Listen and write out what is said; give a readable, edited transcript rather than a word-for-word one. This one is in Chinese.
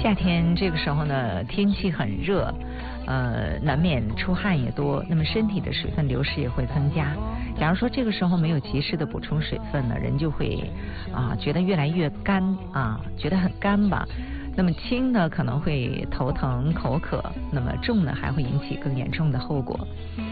夏天这个时候呢，天气很热，难免出汗也多，那么身体的水分流失也会增加。假如说这个时候没有及时的补充水分呢，人就会觉得越来越干觉得很干吧。那么轻呢可能会头疼口渴，那么重呢还会引起更严重的后果。